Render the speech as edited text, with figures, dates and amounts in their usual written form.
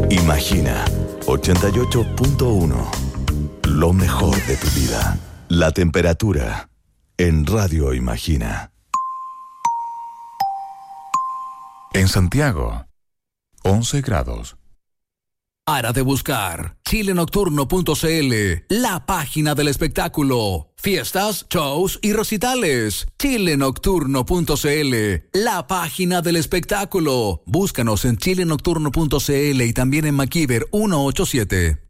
Imagina 88.1. Lo mejor de tu vida. La temperatura en Radio Imagina. En Santiago, 11 grados. Para de buscar chilenocturno.cl, la página del espectáculo. Fiestas, shows y recitales. chilenocturno.cl, la página del espectáculo. Búscanos en chilenocturno.cl y también en MacGyver 187.